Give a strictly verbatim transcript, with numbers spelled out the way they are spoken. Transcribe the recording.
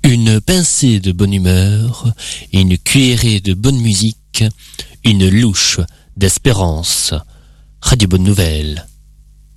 Une pincée de bonne humeur, une cuillerée de bonne musique, une louche d'espérance. Radio Bonne Nouvelle.